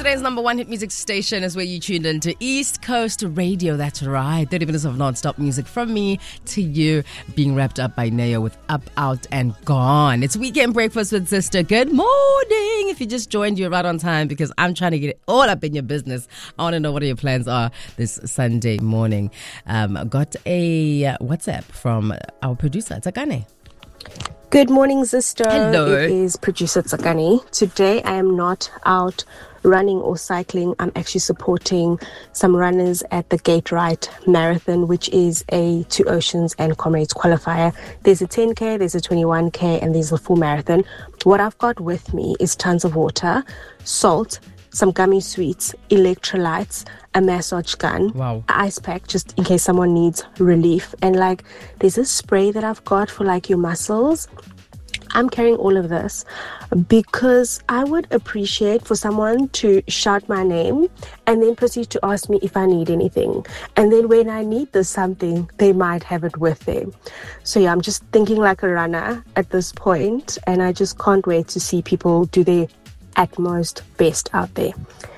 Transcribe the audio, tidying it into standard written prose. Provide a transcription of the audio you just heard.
Today's number one hit music station is where you tuned into East Coast Radio. That's right. 30 minutes of non-stop music from me to you, being wrapped up by Neo with Up, Out and Gone. It's Weekend Breakfast with Sister. Good morning. If you just joined, you're right on time because I'm trying to get it all up in your business. I want to know what your plans are this Sunday morning. Got a WhatsApp from our producer, Tsakane. Good morning, sister. Hello. It is producer Tsakani. Today I am not out running or cycling. I'm actually supporting some runners at the Gate Right Marathon, which is a Two Oceans and Comrades qualifier. There's a 10K, there's a 21K, and there's a full marathon. What I've got with me is tons of water, salt, some gummy sweets, electrolytes, a massage gun, Wow. an ice pack just in case someone needs relief, and there's a spray that I've got for your muscles. I'm carrying all of this because I would appreciate for someone to shout my name and then proceed to ask me if I need anything. And then when I need this something, they might have it with them. So yeah, I'm just thinking like a runner at this point, and I just can't wait to see people do their utmost best out there.